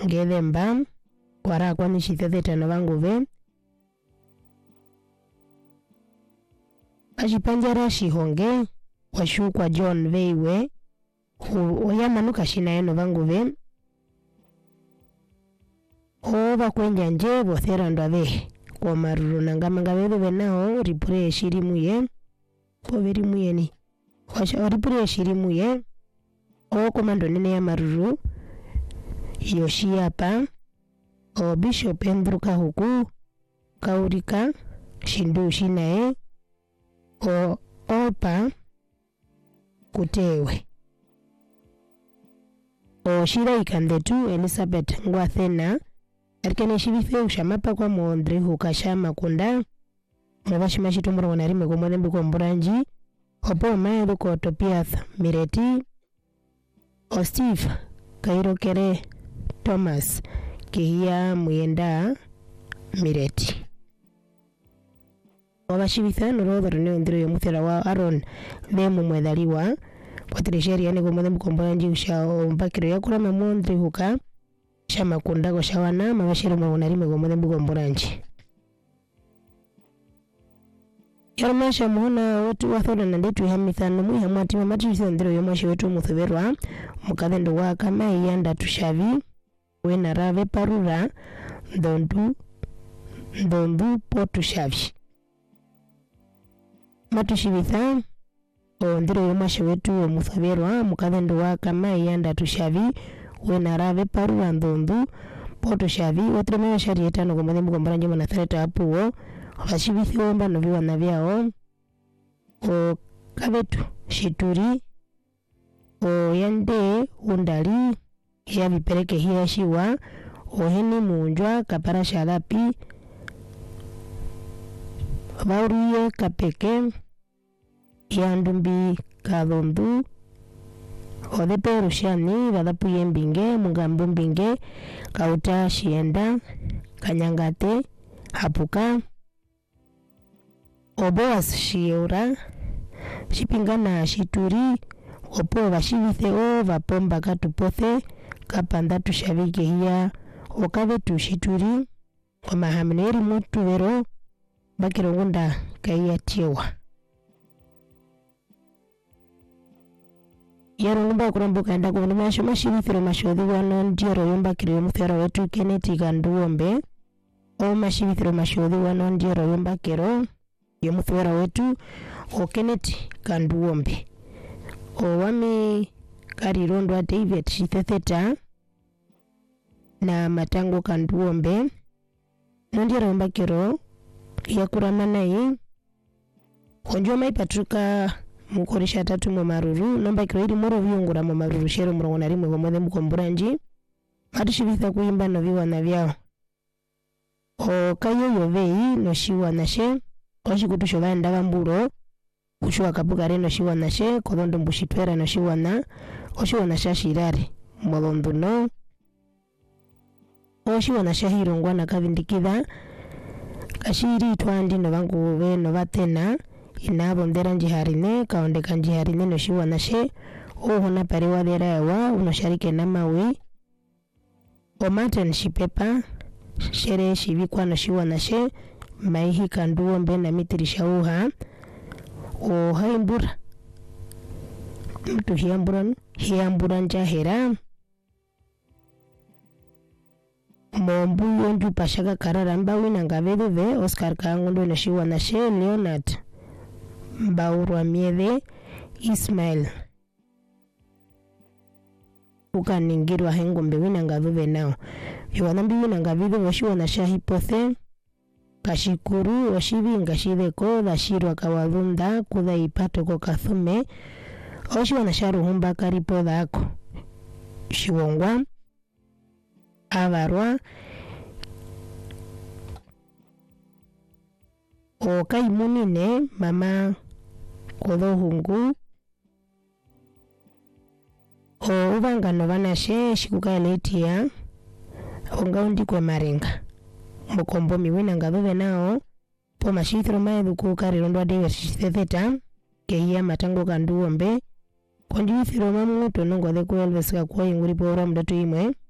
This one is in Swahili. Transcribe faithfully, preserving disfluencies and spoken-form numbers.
ngethemba kwara kwa nishithethetano vanguve ashipanjara shihonge washukwa John veiwe oyamanuka shinaeno vanguve ova kwenja nje bothera ndave kwa maruru nangamanga veve venao ripure shirimuye poverimuye ni washa ripure shirimuye o komando nene ya maruru Yoshiapa o Bishop Endruka huku kaurika shindu shinae o opa kutewe o shira ikandetu Elizabeth Ngwathena arikene shibife ushamapa kwa Mondre hukashama kunda mwabashima shitumura wanarime kwa mwembe kwa mburanji opo maelu kwa Topiath Mireti o Steve Kairokere Thomas kihia muyenda Mireti wabashibitha nurodhoro ni ondiro yomuthera wa Aaron Themu mwethaliwa Patricia yani kwa mwembe kwa mburanji ushao mpakiro ya kurama Mondre huka shama kundago shawana mabashiro mawunarime kwa mwembe kwa mburanji Yarmasha muhona watu wathoda na ndetu ya mithano mwi hamati wa matriso ndiro yomashi wetu muthuberwa mukadendo wa kama yanda tushavi wena rave parura ndondu ndondu potushavi matushibitha o ndiro yomashi wetu muthuberwa mukadendo wa kama yanda tushavi wena rave parura ndondu potushavi watremea shari etano kwa mwembe kwa mburanji mwana thareta hapuo washibithi womba no viwana vyao o kabetu shituri o yande undali ya vipereke hiya shiwa o heni munjwa kapara shalapi vauriye kapeke ya ndumbi kadhondu o depe rushani vadhapu yembinge mungambu mbinge kauta shienda kanyangate hapuka Oboas shiura shipingana shituri opo vashivithe o vapomba katupothe kapanda tushavike hiya okave tushituri kwa mahamneri mutu vero bakirongunda kaiya tiewa yarongumba kurambuka enda kwa masho mashivithiro mashodhi wano ndiero yomba kiri yomuthera wetu Kenneth Kanduombe o mashivithiro mashodhi wano ndiero yomba kero yomuthera wetu o Kenneth Kanduombe o wami karirondwa David Shithetheta na Matango Kanduombe nondiera yomba kero yakurama nayi onjwa maipatruka mukorisha tatu mu maruru nomba kero iri moro vyungura mu maruru shero murongo na rimwe gomwethe mukomburanji matushibitha kuimba no viwana vyao o kayo yovei no shiwana she oshikutusho vaenda vamburo ushuwa kapuka reno shiwana she kodhondo mbushitwera no shiwana oshiwana shashirari mwalondo no oshiwana shahirongwa na kavindikitha kashiri twandi no vangu ve no vatena inabo ndera njiharine kaondeka njiharine no shiwana she ohona pare wadhera yawa unosharike na mawi o Martin Shipepa shere shivikwa no shiwana she Maihi Kanduombe na mitirisha uha o haimbura mtu hiamburan hiambura njahera mombu yonju pashaka kararamba wina ngavedeve Oscar Kangundo na shiwana she Leonard Mbaurwa miedhe Ismail ukaningirwa hengombe wina ngaveve nao viwanambi wina ngaveve washiwana shahipothe kashikuru oshivinga shiveko dhashirwa kawadhunda kudha ipato ko kathume oshiwana sharuhumba karipo dhako shiwongwa avarwa o kaimunine mama kodhohungu o uvangano vanashe shikukaeletia ongaundi kwe marenga mukombo miwina ngaveve nao po mashithiro maedhu kukarirondwa David Shithetheta kehia Matango Kanduombe konjuithiro mamuto nongothe kuelvesika kwa inguri pora mdatu imwe